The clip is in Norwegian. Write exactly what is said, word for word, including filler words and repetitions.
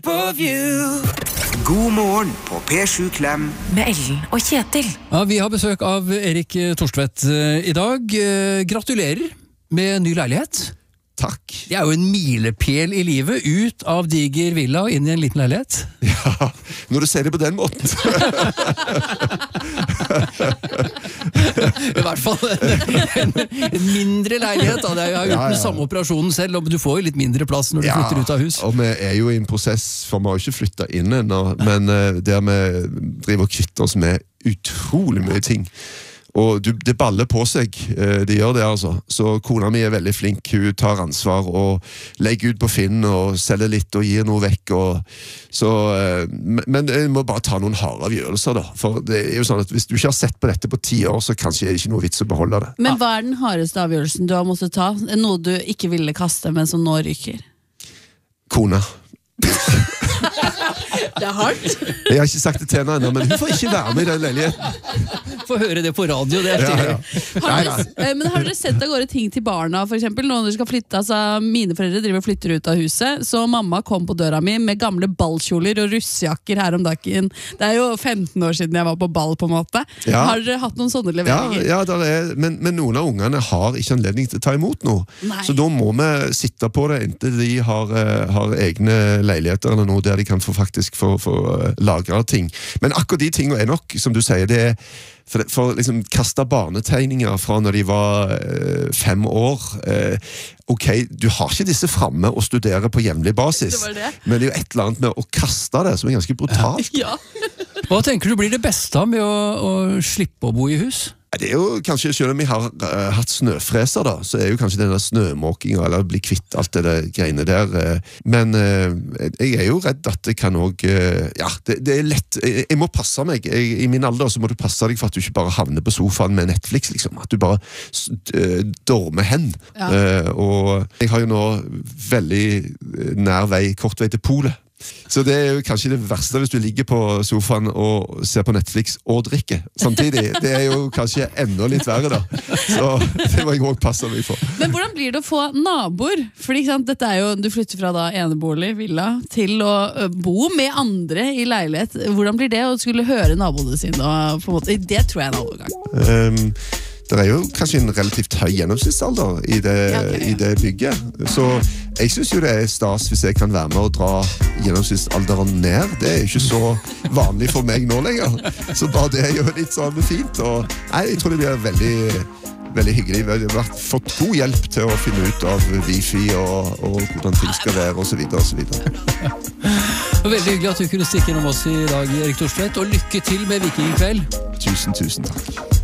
God morgen på P sju Klem med Ellen og Kjetil. Ja, vi har besøk av Erik Torstvedt i dag. Gratulerer med ny leilighet. Takk. Det er jo en milepæl i livet, ut av diger villa og inn i en liten leilighet. Ja, når du ser det på den måten. I hvert fall en, en mindre leilighet. Da. Det er jo uten Ja, ja. samme operasjonen selv, og du får jo litt mindre plass når du Ja, flytter ut av hus. og vi er jo i en prosess, for vi har jo ikke flyttet inn ennå, men uh, der vi driver og kvitter oss med utrolig mye ting. Og du, det baller på seg, uh, det gjør det altså. Så kona mi er veldig flink, hun tar ansvar og legger ut på Finn og selger litt og gir noe vekk. Og, så, uh, men jeg må bare ta noen harde avgjørelser da, for det er jo sånn at hvis du ikke har sett på dette på ti år, så kanskje er det ikke noe vits å beholde det. Men hva er den hardeste avgjørelsen du har måttet ta? Noe du ikke ville kaste, men som nå ryker? Kona. Det er hardt. Jeg har ikke sagt det til henne ennå, men hun får ikke være med i den leiligheten. Få høre det på radio, det er Ja, stilig. ja. Har dere, eh, men har dere sendt av gårde ting til barna, for eksempel? Når dere skal flytte, altså mine foreldre driver og flytter ut av huset, så mamma kom på døra mi med gamle ballkjoler og russejakker her om dagen. Det er jo femten år siden jeg var på ball, på en måte. Ja. Har dere hatt noen sånne Ja, leveringer? ja der er, men, men noen av ungene har ikke anledning til å ta imot noe. Nei. Så da må vi sitte på det inntil de har, eh, har egne leiligheter eller noe der de kan få faktisk få, få uh, lagre ting. Men akkurat de tingene er nok, som du sier, det er for, for liksom kaste barnetegninger fra når de var uh, fem år. Uh, ok, du har ikke disse fremme og studerer på jevnlig basis, Det var det. men det er jo et eller annet med å kaste det som er ganske brutalt. Ja. Hva tenker du blir det beste av med å, å slippe å bo i hus? Det er jo kanskje, selv om vi har uh, hatt snøfreser da, så er jo kanskje denne snømåkinga, eller bli kvitt alt det der greiene der. Uh, men uh, jeg er jo redd at det kan også, uh, ja, det, det er lett, jeg, jeg må passe meg. Jeg, I min alder så må du passe deg for at du ikke bare havner på sofaen med Netflix, liksom. At du bare uh, dormer hen. Ja. Uh, og jeg har jo nå veldig nær vei, kort vei til polet. Så det er jo kanskje det verste hvis du ligger på sofaen og ser på Netflix og drikker samtidig. Det er jo kanskje enda litt verre da. Så det må jeg også passe meg for. Men hvordan blir det å få naboer? Fordi ikke sant, dette er jo, du flytter fra da enebolig, villa, til å ø, bo med andre i leilighet. Hvordan blir det å skulle høre naboene sine? Og, på en måte, det tror jeg er en overgang. Um, det er jo kanskje en relativt høy gjennomsnittsalder i det, Ja, ok, ja. i det bygget. Så jeg synes jo det er stas hvis jeg kan være med og dra gjennomsnittsalderen ned. Det er jo ikke så vanlig for meg nå lenger. Så bare det er jo litt sånn fint. Og, nei, jeg tror det blir veldig, veldig hyggelig. Vi har vært, fått god hjelp til å finne ut av wifi og, og hvordan ting skal være, og så videre, og så videre. Veldig hyggelig at du kunne stikke innom oss i dag, Erik Torstvedt, og lykke til med Vikingkveld. Tusen, tusen takk.